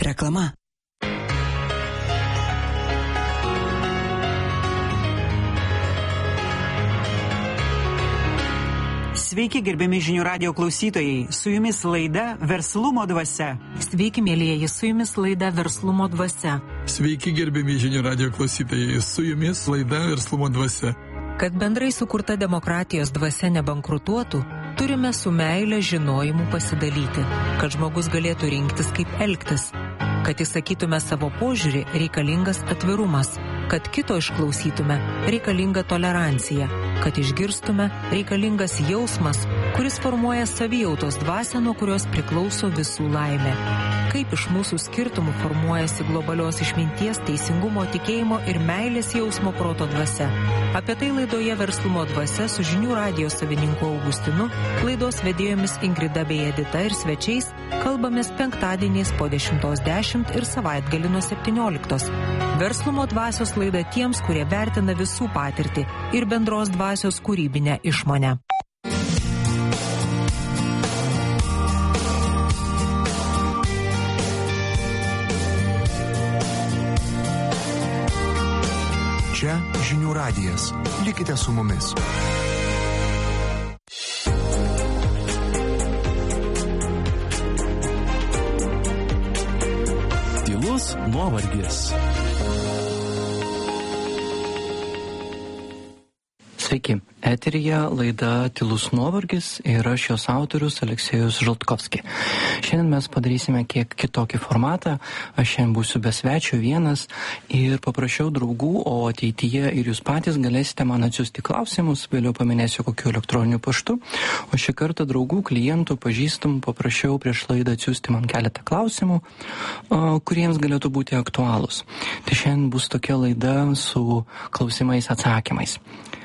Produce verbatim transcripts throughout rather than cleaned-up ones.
Reklama. Sveiki, gerbiami žinių radijo klausytojai, su jumis laida Verslumo dvasia. Sveiki, mėlyjeji, su jumis laida Verslumo dvasia. Sveiki, gerbiami žinių radijo klausytojai, su jumis laida Verslumo dvasia. Kad bendrai sukurta demokratijos dvasia nebankrutuotų, turime su meile žinojimu pasidalyti, kad žmogus galėtų rinktis kaip elgtis. Kad įsakytume savo požiūrį, reikalingas atvirumas. Kad kito išklausytume, reikalinga tolerancija. Kad išgirstume, reikalingas jausmas, kuris formuoja savijautos dvasią, nuo kurios priklauso visų laimė. Kaip iš mūsų skirtumų formuojasi globalios išminties, teisingumo, tikėjimo ir meilės jausmo proto dvasia. Apie tai laidoje Verslumo dvasia su žinių radijo savininku Augustinu, laidos vedėjomis Ingrida bei Edita ir svečiais kalbamės penktadieniais po dešimtos dešimt ir savaitgalį nuo septynioliktos. Verslumo dvasios laida tiems, kurie vertina visų patirtį ir bendros dvasios kūrybinę išmonę. Čia žinių radijas. Likite su mumis. Tylus nuovargis. Sveiki, eteryje laida Tylus nuovargis ir aš jos autorius Aleksejus Žaltkovski. Šiandien mes padarysime kiek kitokį formatą, aš šiandien būsiu be svečio vienas ir paprašiau draugų, o ateityje ir jūs patys galėsite man atsiųsti klausimus, vėliau paminėsiu kokiu elektroniniu paštu, o šį kartą draugų, klientų, pažįstamų paprašiau prieš laidą atsiųsti man keletą klausimų, kuriems galėtų būti aktualūs. Tai šiandien bus tokia laida su klausimais atsakymais.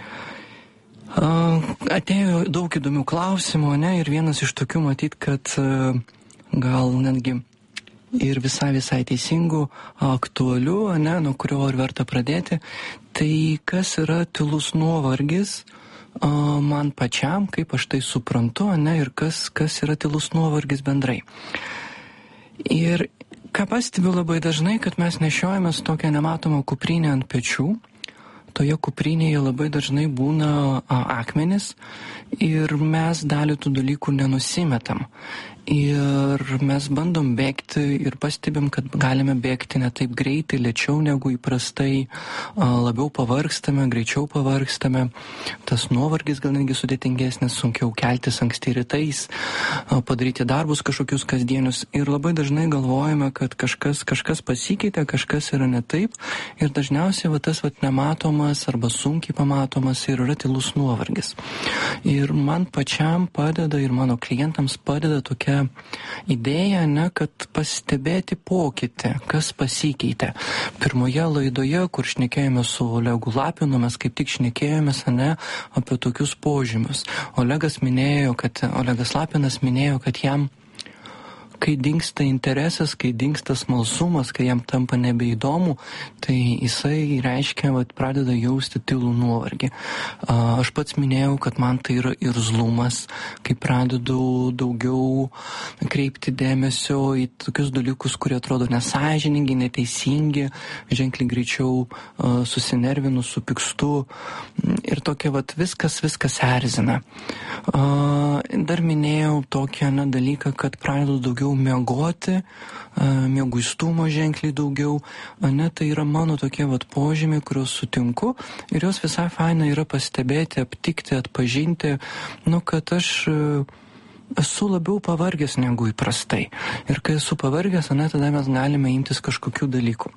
Uh, atėjo daug įdomių klausimų, ne, ir vienas iš tokių matyt, kad uh, gal netgi ir visai visai teisingų, aktualių, ne, nuo kurio ir verta pradėti, tai kas yra tylus nuovargis uh, man pačiam, kaip aš tai suprantu, ne, ir kas, kas yra tylus nuovargis bendrai. Ir ką pastebiu labai dažnai, kad mes nešiojamės tokią nematomą kuprinę ant pečių. Toje kuprinėje labai dažnai būna a, akmenis ir mes dalį tų dalykų nenusimetam. Ir mes bandom bėgti ir pastebim, kad galime bėgti ne taip greitai, lėčiau negu įprastai, labiau pavargstame, greičiau pavargstame. Tas nuovargis gal netgi sudėtingesnis, sunkiau keltis anksti rytais, padaryti darbus kažkokius kasdienius. Ir labai dažnai galvojame, kad kažkas, kažkas pasikeitė, kažkas yra ne taip. Ir dažniausiai va, tas va, nematomas arba sunkiai pamatomas ir yra tylus nuovargis. Ir man pačiam padeda ir mano klientams padeda tokia idėja, ne, kad pastebėti pokytį, kas pasikeitė. Pirmoje laidoje, kur šnekėjome su Olegu Lapinu, mes kaip tik šnekėjomės, ne, apie tokius požymius. Olegas minėjo, kad, Olegas Lapinas minėjo, kad jam kai dingsta interesas, kai dingsta smalsumas, kai jam tampa nebeįdomu, tai jisai reiškia, vat, pradeda jausti tylų nuovargį. Aš pats minėjau, kad man tai yra irzlumas, kai pradedu daugiau kreipti dėmesio į tokius dalykus, kurie atrodo nesąžiningi, neteisingi, ženkliai greičiau susinervinu, supykstu ir tokia, vat, viskas, viskas erzina. Dar minėjau tokią ne, dalyką, kad pradedu daugiau miegoti, mieguistumo ženkliai daugiau, ne, tai yra mano tokie vat požymiai, kuriuos sutinku ir jos visai faina yra pastebėti, aptikti, atpažinti, nu, kad aš esu labiau pavargęs negu įprastai. Ir kai esu pavargęs, ne, tada mes galime imtis kažkokių dalykų.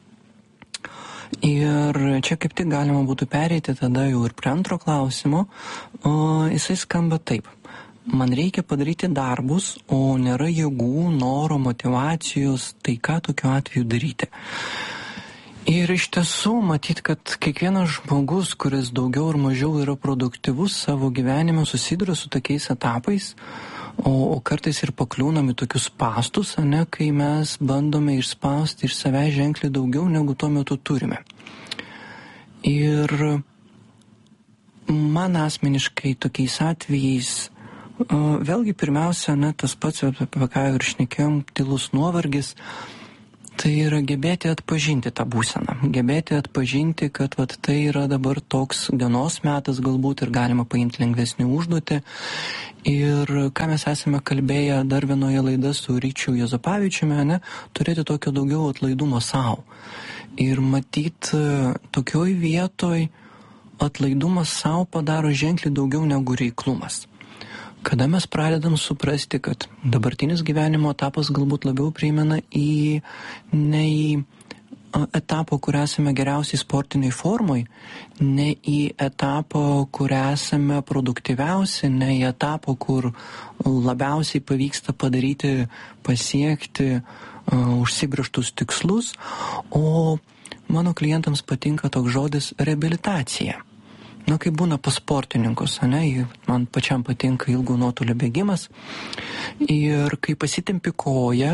Ir čia kaip tik galima būtų pereiti tada jau ir prie antro klausimo, o jisai skamba taip. Man reikia padaryti darbus, o nėra jėgų, noro, motyvacijos, tai ką tokiu atveju daryti. Ir iš tiesų matyt, kad kiekvienas žmogus, kuris daugiau ar mažiau yra produktyvus savo gyvenime, susiduria su tokiais etapais, o, o kartais ir pakliūnam į tokius spąstus, ne, kai mes bandome išspausti iš savęs ženkliai daugiau, negu tuo metu turime. Ir man asmeniškai tokiais atvejais vėlgi pirmiausia, ne, tas pats, apie ką ir šnekėjom, tylus nuovargis, tai yra gebėti atpažinti tą būseną, gebėti atpažinti, kad vat, tai yra dabar toks dienos metas galbūt ir galima paimti lengvesnį užduotį. Ir ką mes esame kalbėję dar vienoje laidoje su Ryčiu Juozapavičiumi, ne, turėti tokio daugiau atlaidumo savo. Ir matyt, tokioj vietoj atlaidumas savo padaro ženkliai daugiau negu reiklumas. Kada mes pradedam suprasti, kad dabartinis gyvenimo etapas galbūt labiau primena į ne į etapą, kur esame geriausiai sportiniai formai, ne į etapą, kur esame produktyviausi, ne į etapą, kur labiausiai pavyksta padaryti, pasiekti uh, užsibrėžtus tikslus, o mano klientams patinka toks žodis reabilitacija. Na, kaip būna pas sportininkus, ne, man pačiam patinka ilgų nuotolių bėgimas ir kai pasitempi koją,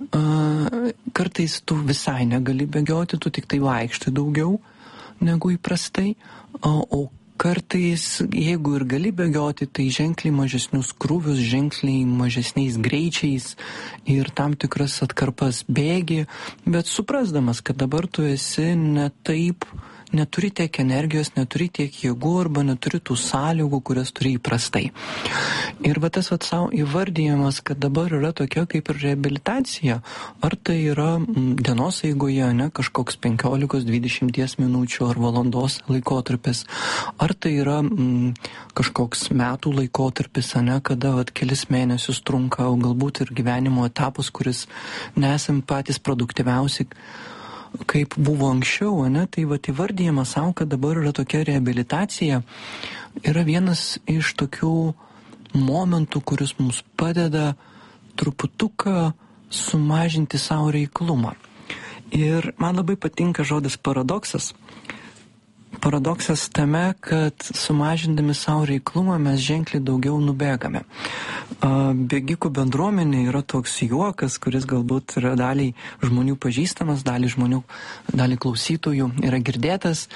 kartais tu visai negali bėgioti, tu tik tai vaikštai daugiau negu įprastai, o kartais, jeigu ir gali bėgioti, tai ženkliai mažesnius krūvius, ženkliai mažesniais greičiais ir tam tikras atkarpas bėgi, bet suprasdamas, kad dabar tu esi ne taip, neturi tiek energijos, neturi tiek jėgų arba neturi tų sąlygų, kurias turi įprastai. Ir va tas vat savo įvardyjimas, kad dabar yra tokia kaip ir reabilitacija, ar tai yra dienos eigoje, ne, kažkoks penkiolikos dvidešimties minučių ar valandos laikotarpis, ar tai yra m, kažkoks metų laikotarpis, ne, kada vat kelis mėnesius trunka, o galbūt ir gyvenimo etapas, kuris nesam patys produktyviausi, kaip buvo anksčiau, ne, tai va įvardyjimas savo, kad dabar yra tokia reabilitacija, yra vienas iš tokių momentų, kuris mums padeda truputuką sumažinti savo reiklumą. Ir man labai patinka žodis paradoksas. Paradoksas tame, kad sumažindami savo reiklumą mes ženkliai daugiau nubėgame. Bėgikų bendruomenė yra toks juokas, kuris galbūt yra daliai žmonių pažįstamas, daliai žmonių, daliai klausytojų yra girdėtas.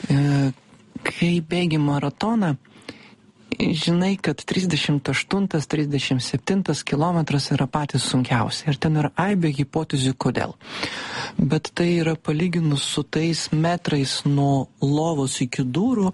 Kai bėgi maratoną, žinai, kad trisdešimt aštuntas trisdešimt septintas kilometras yra patys sunkiausi. Ir ten yra aibė hipotezių kodėl. Bet tai yra palyginus su tais metrais nuo lovos iki durų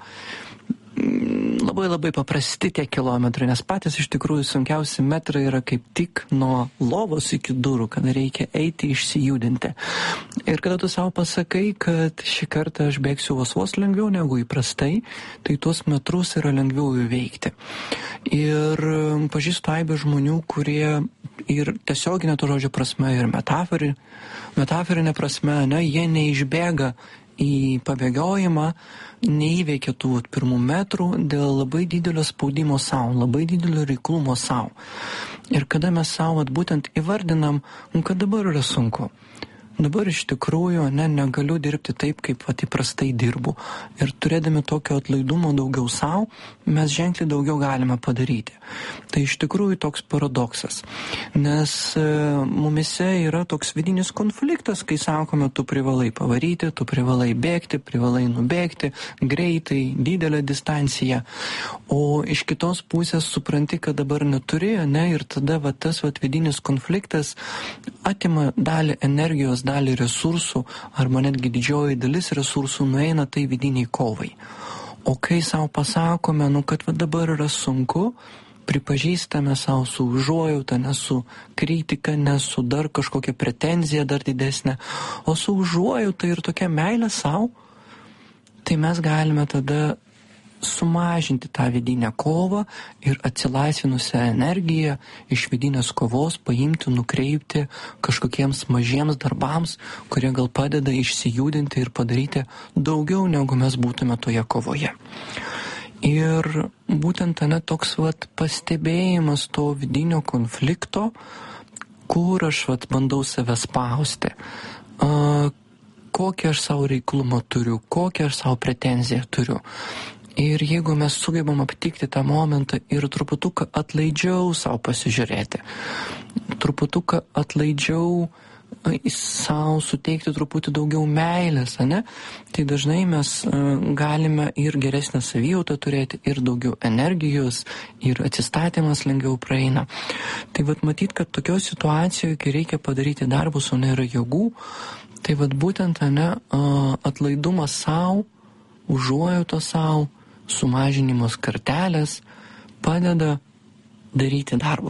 labai labai paprasti tie kilometrai, nes patys iš tikrųjų sunkiausi metrai yra kaip tik nuo lovos iki durų, kada reikia eiti išsijudinti. Ir kada tu savo pasakai, kad šį kartą aš bėgsiu vos vos lengviau negu įprastai, tai tuos metrus yra lengviau įveikti. Ir pažįstu aibę žmonių, kurie ir tiesioginė to žodžio prasme, ir metaforinė, metaforinė prasme, ne, jie neišbėga į pabėgiojimą, neįveikia tų pirmų metrų dėl labai didelio spaudimo savo, labai didelio reiklumo savo. Ir kada mes savo būtent įvardinam, kad dabar yra sunku. Dabar iš tikrųjų ne, negaliu dirbti taip, kaip vat, įprastai dirbu. Ir turėdami tokio atlaidumo daugiau savo, mes ženkliai daugiau galime padaryti. Tai iš tikrųjų toks paradoksas. Nes e, mumise yra toks vidinis konfliktas, kai sakome, tu privalai pavaryti, tu privalai bėgti, privalai nubėgti, greitai, didelę distanciją. O iš kitos pusės supranti, kad dabar neturi, ne, ir tada va, tas va, vidinis konfliktas atima dalį energijos, dalį resursų, arba netgi didžioji dalis resursų nueina tai vidiniai kovai. O kai savo pasakome, nu, kad va, dabar yra sunku, pripažįstame savo su užuojauta, ne su kritika, ne su dar kažkokia pretenzija dar didesnė, o su užuojauta ir tokia meilė savo, tai mes galime tada sumažinti tą vidinę kovą ir atsilaisvinusią energiją iš vidinės kovos paimti, nukreipti kažkokiems mažiems darbams, kurie gal padeda išsijudinti ir padaryti daugiau, negu mes būtume toje kovoje. Ir būtent ne toks vat, pastebėjimas to vidinio konflikto, kur aš vat, bandau save spausti, uh, kokią aš savo reiklumą turiu, kokią aš savo pretenziją turiu. Ir jeigu mes sugebam aptikti tą momentą ir truputuką atlaidžiau savo pasižiūrėti, truputuką atlaidžiau savo suteikti truputį daugiau meilės, ane? Tai dažnai mes galime ir geresnę savijautą turėti, ir daugiau energijos, ir atsistatymas lengviau praeina. Tai vat matyt, kad tokio situacijoje, kai reikia padaryti darbus, o nėra jėgų, tai vat būtent, ane, atlaidumas savo, užuojautos savo, sumažinimas kartelės padeda daryti darbus.